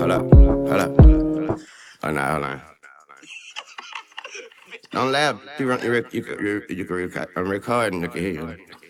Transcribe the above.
Hold up. Hold up. Hold on. Hold on. Don't laugh. You can I'm recording. I can hear you.